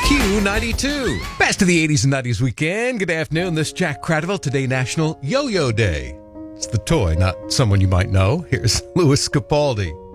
Q92. Best of the 80s and 90s weekend. Good afternoon. This is Jack Cradwell. Today, National Yo-Yo Day. It's the toy, not someone you might know. Here's Louis Capaldi.